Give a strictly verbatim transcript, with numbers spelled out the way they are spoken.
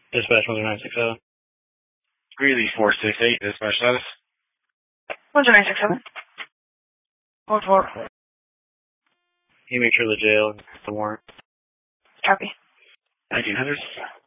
Dispatch one zero nine six seven. Greeley four six eight, dispatch status. one zero nine six seven. Hold for. Can you make sure the jail has the warrant? Copy. nineteen hundred.